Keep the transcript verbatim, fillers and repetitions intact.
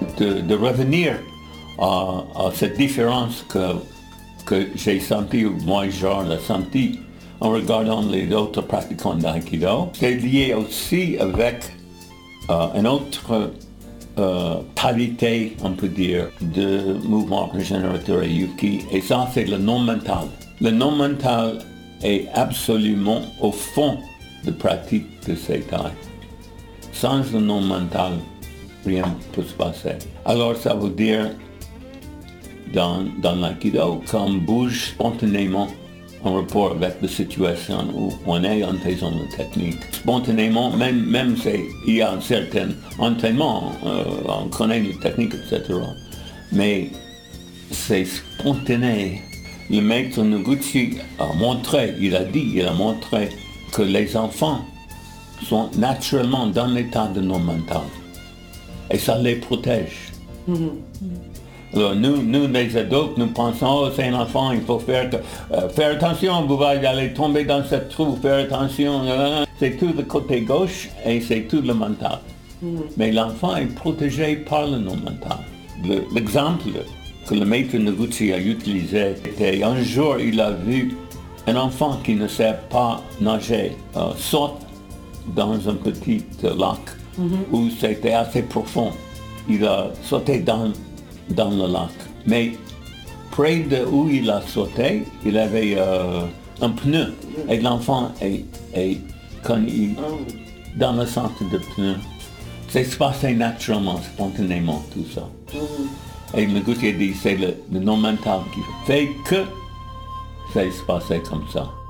de, de revenir à, à cette différence que, que j'ai sentie, ou moi, Georges l'a senti, en regardant les autres pratiquants d'aïkido. C'est lié aussi avec euh, une autre euh, qualité, on peut dire, de mouvement régénérateur et Yuki, et ça, c'est le non-mental. Le non-mental est absolument au fond de pratique de Seitai. Sans le non-mental, rien ne peut se passer. Alors, ça veut dire, dans, dans l'aïkido, qu'on bouge spontanément en rapport avec la situation où on est en faisant la technique. Spontanément, même, même s'il y a un certain entraînement, euh, on connaît la technique, et cetera. Mais c'est spontané. Le maître Noguchi a montré, il a dit, il a montré que les enfants sont naturellement dans l'état de non-mental. Et ça les protège. Mm-hmm. Alors nous, nous, les adultes, nous pensons, oh, c'est un enfant, il faut faire, euh, faire attention, vous allez tomber dans ce trou, faire attention. Euh, c'est tout le côté gauche et c'est tout le mental. Mm. Mais l'enfant est protégé par le non-mental. Le, l'exemple que le maître Noguchi a utilisé était un jour, il a vu un enfant qui ne sait pas nager, euh, saute dans un petit euh, lac mm-hmm. où c'était assez profond. Il a sauté dans dans le lac. Mais près de où il a sauté, il avait euh, un pneu. Et l'enfant est, est quand il, dans le centre de pneu. C'est se passé naturellement, spontanément, tout ça. Et le Noguchi a dit, c'est le, le non-mental qui fait que ça se passait comme ça.